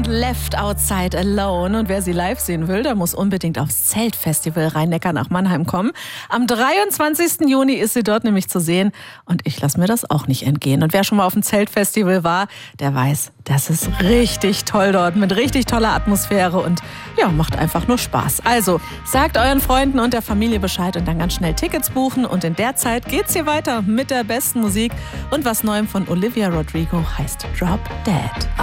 und Left Outside Alone. Und wer sie live sehen will, der muss unbedingt aufs Zeltfestival Rhein-Neckar nach Mannheim kommen. Am 23. Juni ist sie dort nämlich zu sehen. Und ich lasse mir das auch nicht entgehen. Und wer schon mal auf dem Zeltfestival war, der weiß, das ist richtig toll dort mit richtig toller Atmosphäre und ja, macht einfach nur Spaß. Also sagt euren Freunden und der Familie Bescheid und dann ganz schnell Tickets buchen. Und in der Zeit geht's hier weiter mit der besten Musik und was Neuem von Olivia Rodrigo heißt Drop Dead.